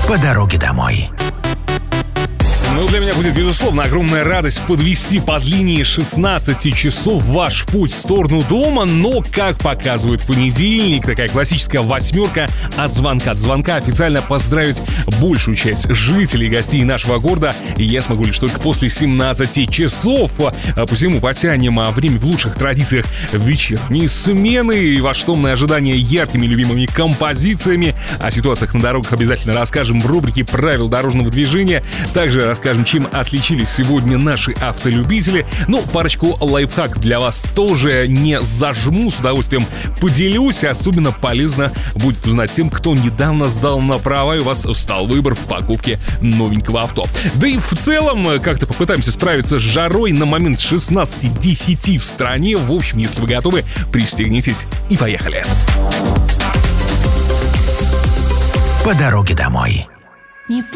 по дороге домой. Ну, для меня будет, безусловно, огромная радость подвести под линией 16 часов ваш путь в сторону дома, но, как показывает понедельник, такая классическая восьмерка от звонка до звонка, официально поздравить большую часть жителей и гостей нашего города я смогу лишь только после 17 часов. Посему потянем время в лучших традициях вечерней смены и ваше томное ожидание яркими любимыми композициями. О ситуациях на дорогах обязательно расскажем в рубрике «Правила дорожного движения». Также расскажем, чем отличились сегодня наши автолюбители. Ну, парочку лайфхаков для вас тоже не зажму, с удовольствием поделюсь. Особенно полезно будет узнать тем, кто недавно сдал на права и у вас встал выбор в покупке новенького авто. Да и в целом как-то попытаемся справиться с жарой на момент 16:10 в стране. В общем, если вы готовы, пристегнитесь и поехали. По дороге домой.